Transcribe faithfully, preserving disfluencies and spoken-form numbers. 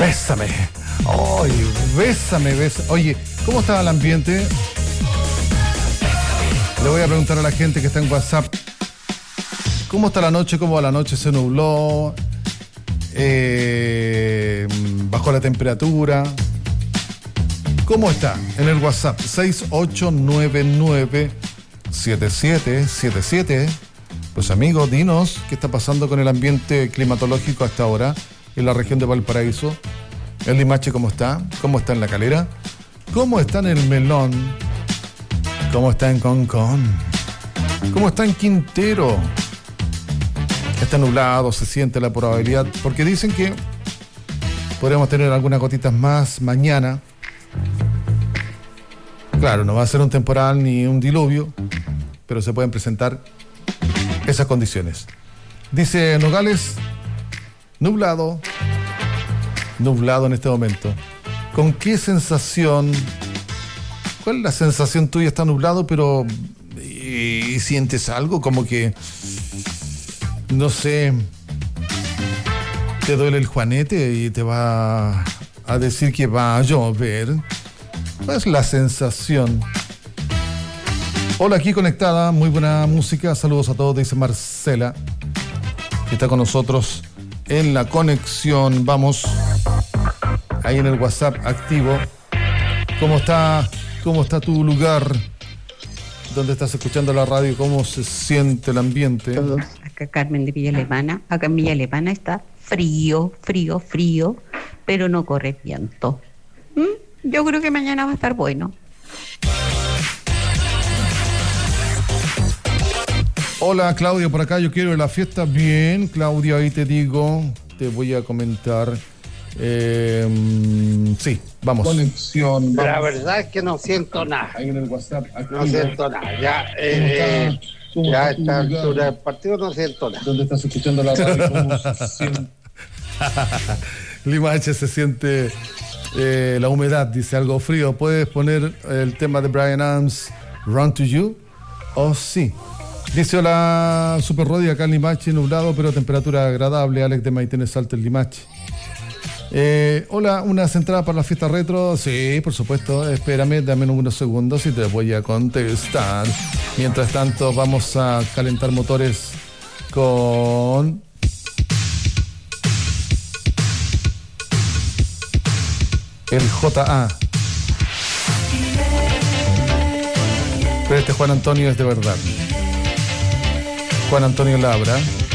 Bésame. Ay, bésame, bésame. Oye, ¿cómo está el ambiente? Le voy a preguntar a la gente que está en WhatsApp. ¿Cómo está la noche? ¿Cómo va la noche? ¿Se nubló? Eh, ¿Bajó la temperatura? ¿Cómo está? En el WhatsApp seis ocho nueve nueve siete siete siete siete. Pues amigos, dinos qué está pasando con el ambiente climatológico hasta ahora en la región de Valparaíso. El Limache, ¿cómo está? ¿Cómo está en La Calera? ¿Cómo está en El Melón? ¿Cómo está en Concón? ¿Cómo está en Quintero? Está nublado, se siente la probabilidad, porque dicen que podríamos tener algunas gotitas más mañana. Claro, no va a ser un temporal ni un diluvio, pero se pueden presentar esas condiciones. Dice Nogales, nublado, nublado en este momento. ¿Con qué sensación? ¿Cuál es la sensación tuya? Está nublado, pero ¿y, y sientes algo? Como que, no sé, te duele el juanete y te va a decir que va a llover. ¿Cuál es la sensación? Hola, aquí conectada, muy buena música. Saludos a todos, dice Marcela, que está con nosotros en la conexión. Vamos, ahí en el WhatsApp activo. ¿Cómo está, cómo está tu lugar? ¿Dónde estás escuchando la radio? ¿Cómo se siente el ambiente? Todos, acá Carmen de Villa Alemana. Acá en Villa Alemana está frío, frío, frío, pero no corre viento. ¿Mm? Yo creo que mañana va a estar bueno. Hola, Claudia, por acá. Yo quiero ir a la fiesta. Bien, Claudia, ahí te digo. Te voy a comentar. Eh, sí, vamos. Conexión. Vamos. La verdad es que no siento nada. Ahí en el WhatsApp. No siento nada. Ya, eh, ¿Cómo ya a está tu esta lugar? altura del partido no siento nada. ¿Dónde estás escuchando la radio? ¿Cómo se siente? Limache, se siente eh, la humedad, dice algo frío. ¿Puedes poner el tema de Bryan Adams, Run to You? Oh, sí. Dice, hola, Super Rodi, acá en Limache, nublado, pero temperatura agradable. Alex de Maitenes Salto, el Limache. Eh, hola, ¿unas entradas para la fiesta retro? Sí, por supuesto. Espérame, dame unos segundos y te voy a contestar. Mientras tanto, vamos a calentar motores con el J A. Pero este Juan Antonio es de verdad. Juan Antonio Labra.